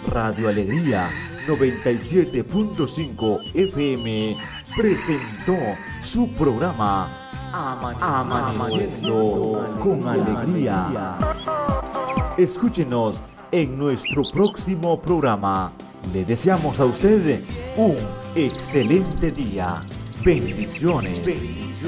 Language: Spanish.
Radio Alegría 97.5 FM presentó su programa Amaneciendo con Alegría. Escúchenos en nuestro próximo programa. Le deseamos a usted un excelente día. Bendiciones.